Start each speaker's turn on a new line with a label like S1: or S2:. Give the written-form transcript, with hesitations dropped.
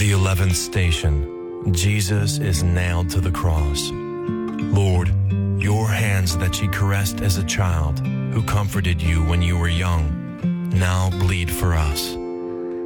S1: The 11th station. Jesus is nailed to the cross. Lord, your hands that she caressed as a child, who comforted you when you were young, now bleed for us.